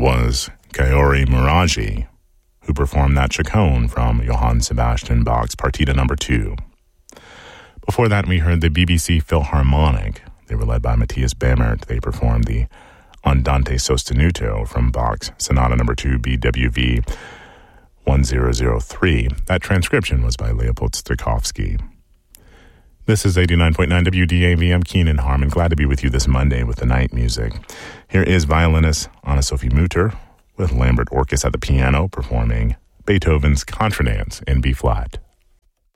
was Kaori Muraji, who performed that Chaconne from Johann Sebastian Bach's Partita No. 2. Before that, we heard the BBC Philharmonic. They were led by Matthias Bamert. They performed the Andante Sostenuto from Bach's Sonata No. 2 BWV 1003. That transcription was by Leopold Stokowski. This is 89.9 WDAV. I'm Keenan Harmon. Glad to be with you this Monday with the night music. Here is violinist Anna-Sophie Mutter with Lambert Orkes at the piano performing Beethoven's Contradance in B-flat.